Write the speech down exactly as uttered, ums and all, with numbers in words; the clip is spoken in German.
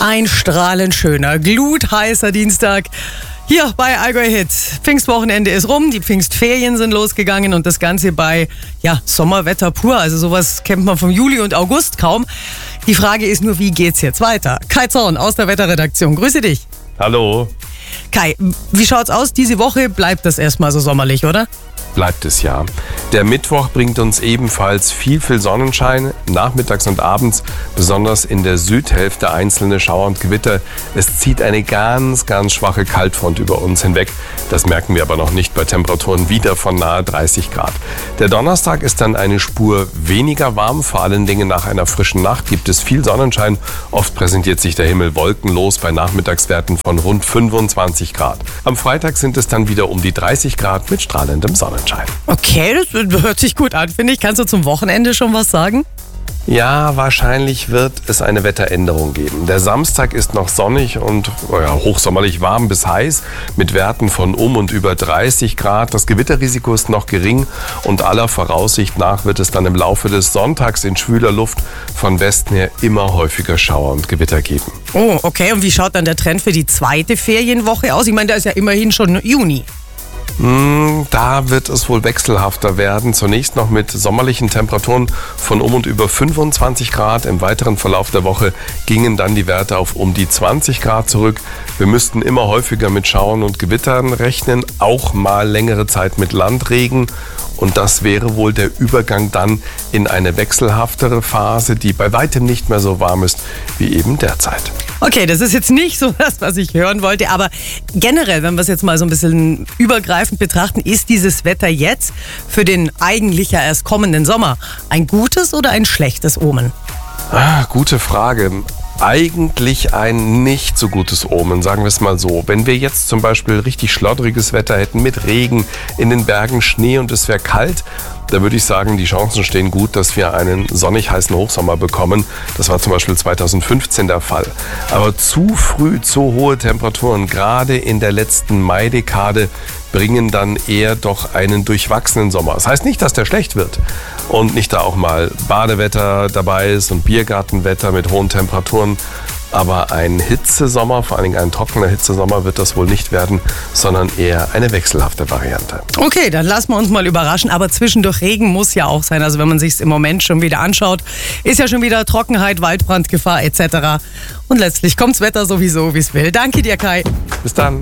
Ein strahlend schöner, glutheißer Dienstag hier bei Allgäu Hit. Pfingstwochenende ist rum, die Pfingstferien sind losgegangen und das Ganze bei ja, Sommerwetter pur. Also sowas kennt man vom Juli und August kaum. Die Frage ist nur, wie geht's jetzt weiter? Kai Zorn aus der Wetterredaktion, grüße dich. Hallo. Kai, wie schaut's aus? Diese Woche bleibt das erstmal so sommerlich, oder? Bleibt es ja. Der Mittwoch bringt uns ebenfalls viel, viel Sonnenschein, nachmittags und abends, besonders in der Südhälfte einzelne Schauer und Gewitter. Es zieht eine ganz, ganz schwache Kaltfront über uns hinweg. Das merken wir aber noch nicht bei Temperaturen wieder von nahe dreißig Grad. Der Donnerstag ist dann eine Spur weniger warm, vor allen Dingen nach einer frischen Nacht gibt es viel Sonnenschein. Oft präsentiert sich der Himmel wolkenlos bei Nachmittagswerten von rund fünfundzwanzig Grad. Am Freitag sind es dann wieder um die dreißig Grad mit strahlendem Sonnenschein. Okay, das hört sich gut an, finde ich. Kannst du zum Wochenende schon was sagen? Ja, wahrscheinlich wird es eine Wetteränderung geben. Der Samstag ist noch sonnig und ja, hochsommerlich warm bis heiß mit Werten von um und über dreißig Grad. Das Gewitterrisiko ist noch gering und aller Voraussicht nach wird es dann im Laufe des Sonntags in schwüler Luft von Westen her immer häufiger Schauer und Gewitter geben. Oh, okay. Und wie schaut dann der Trend für die zweite Ferienwoche aus? Ich meine, da ist ja immerhin schon Juni. Da wird es wohl wechselhafter werden. Zunächst noch mit sommerlichen Temperaturen von um und über fünfundzwanzig Grad. Im weiteren Verlauf der Woche gingen dann die Werte auf um die zwanzig Grad zurück. Wir müssten immer häufiger mit Schauern und Gewittern rechnen, auch mal längere Zeit mit Landregen. Und das wäre wohl der Übergang dann in eine wechselhaftere Phase, die bei weitem nicht mehr so warm ist wie eben derzeit. Okay, das ist jetzt nicht so das, was ich hören wollte, aber generell, wenn wir es jetzt mal so ein bisschen übergreifend betrachten, ist dieses Wetter jetzt für den eigentlich ja erst kommenden Sommer ein gutes oder ein schlechtes Omen? Ah, gute Frage. Eigentlich ein nicht so gutes Omen, sagen wir es mal so. Wenn wir jetzt zum Beispiel richtig schloddriges Wetter hätten mit Regen, in den Bergen Schnee und es wäre kalt, da würde ich sagen, die Chancen stehen gut, dass wir einen sonnig heißen Hochsommer bekommen. Das war zum Beispiel zweitausendfünfzehn der Fall. Aber zu früh zu hohe Temperaturen, gerade in der letzten Maidekade, bringen dann eher doch einen durchwachsenen Sommer. Das heißt nicht, dass der schlecht wird und nicht da auch mal Badewetter dabei ist und Biergartenwetter mit hohen Temperaturen. Aber ein Hitzesommer, vor allen Dingen ein trockener Hitzesommer wird das wohl nicht werden, sondern eher eine wechselhafte Variante. Okay, dann lassen wir uns mal überraschen. Aber zwischendurch Regen muss ja auch sein. Also wenn man sich es im Moment schon wieder anschaut, ist ja schon wieder Trockenheit, Waldbrandgefahr et cetera. Und letztlich kommt's Wetter sowieso, wie es will. Danke dir, Kai. Bis dann.